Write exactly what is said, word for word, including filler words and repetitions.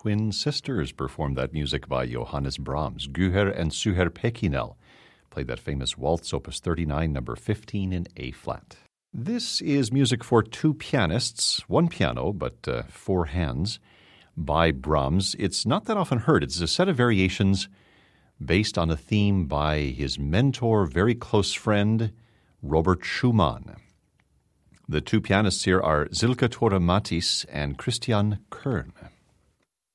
twin sisters performed that music by Johannes Brahms. Guher and Suher Pekinel played that famous waltz, opus thirty-nine, number fifteen in A-flat. This is music for two pianists, one piano, but uh, four hands, by Brahms. It's not that often heard. It's a set of variations based on a theme by his mentor, very close friend, Robert Schumann. The two pianists here are Silke Tore Matthys and Christian Kern.